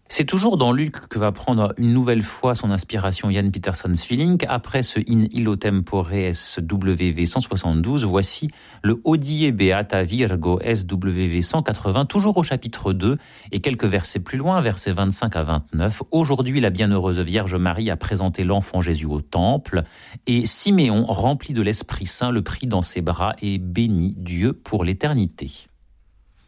C'est toujours dans Luc que va prendre une nouvelle fois son inspiration Jan Peterson Svilink. Après ce In illo tempore SWV 172, voici le Hodie Beata Virgo SWV 180, toujours au chapitre 2 et quelques versets plus loin, versets 25 à 29. Aujourd'hui, la bienheureuse Vierge Marie a présenté l'enfant Jésus au temple et Siméon, rempli de l'Esprit Saint, le prit dans ses bras et bénit Dieu pour l'éternité.